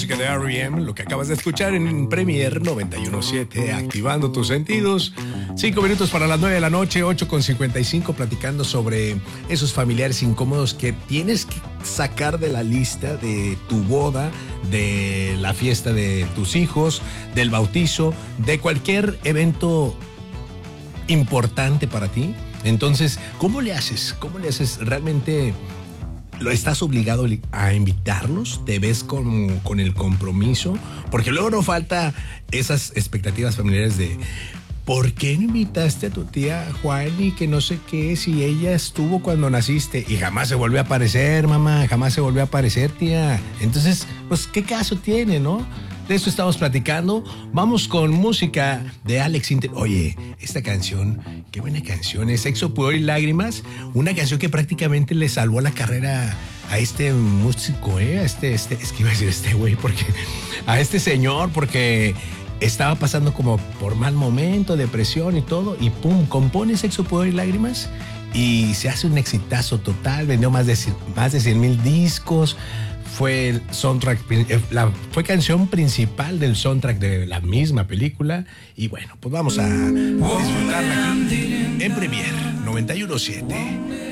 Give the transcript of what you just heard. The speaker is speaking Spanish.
música de R.E.M., lo que acabas de escuchar en Premier 91.7, activando tus sentidos. 5 minutos para las 9 de la noche, 8:55, platicando sobre esos familiares incómodos que tienes que sacar de la lista de tu boda, de la fiesta de tus hijos, del bautizo, de cualquier evento importante para ti. Entonces, ¿cómo le haces? ¿Cómo le haces? ¿Realmente lo estás obligado a invitarlos? ¿Te ves con el compromiso? Porque luego no falta esas expectativas familiares de ¿por qué no invitaste a tu tía Juan y que no sé qué si ella estuvo cuando naciste y jamás se volvió a aparecer, mamá? Jamás se volvió a aparecer, tía. Entonces, pues, ¿qué caso tiene, no? De esto estamos platicando. Vamos con música de Alex Inter. Oye, esta canción, qué buena canción es Sexo, Pudor y Lágrimas. Una canción que prácticamente le salvó la carrera a este músico, es que iba a decir este güey, porque a este señor, porque estaba pasando como por mal momento, depresión y todo, y pum, compone Sexo, Pudor y Lágrimas y se hace un exitazo total. Vendió más de 100,000 discos. Fue el soundtrack, fue canción principal del soundtrack de la misma película. Y bueno, pues vamos a disfrutarla aquí en Premier 91.7.